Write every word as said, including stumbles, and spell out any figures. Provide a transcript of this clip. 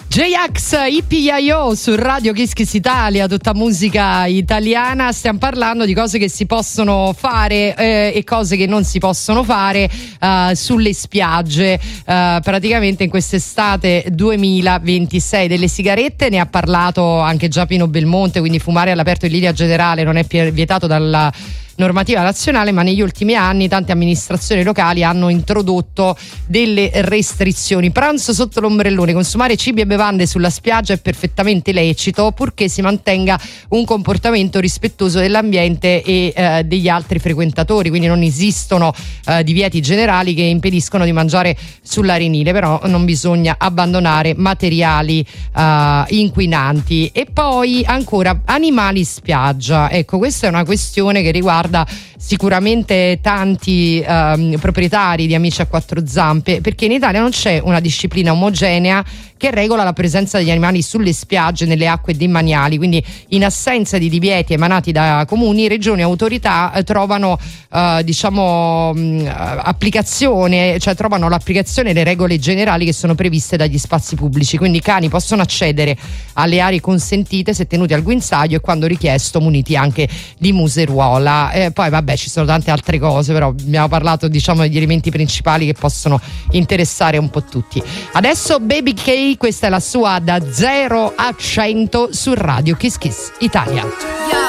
J-Ax, I P I O su Radio Kiss Kiss Italia, tutta musica italiana. Stiamo parlando di cose che si possono fare eh, e cose che non si possono fare uh, sulle spiagge. Uh, praticamente in quest'estate duemilaventisei delle sigarette ne ha parlato anche già Pino Belmonte, quindi fumare all'aperto in linea generale non è vietato dalla normativa nazionale, ma negli ultimi anni tante amministrazioni locali hanno introdotto delle restrizioni. Pranzo sotto l'ombrellone, consumare cibi e bevande sulla spiaggia è perfettamente lecito, purché si mantenga un comportamento rispettoso dell'ambiente e eh, degli altri frequentatori, quindi non esistono eh, divieti generali che impediscono di mangiare sull'arenile, però non bisogna abbandonare materiali eh, inquinanti. E poi ancora animali spiaggia, ecco, questa è una questione che riguarda sicuramente tanti ehm, proprietari di amici a quattro zampe, perché in Italia non c'è una disciplina omogenea che regola la presenza degli animali sulle spiagge, nelle acque demaniali, quindi in assenza di divieti emanati da comuni, regioni e autorità eh, trovano eh, diciamo mh, applicazione, cioè trovano l'applicazione delle regole generali che sono previste dagli spazi pubblici, quindi i cani possono accedere alle aree consentite se tenuti al guinzaglio e quando richiesto muniti anche di museruola. Eh, poi vabbè, ci sono tante altre cose, però abbiamo parlato diciamo degli elementi principali che possono interessare un po' tutti. Adesso Baby K, questa è la sua Da zero a cento su Radio Kiss Kiss Italia.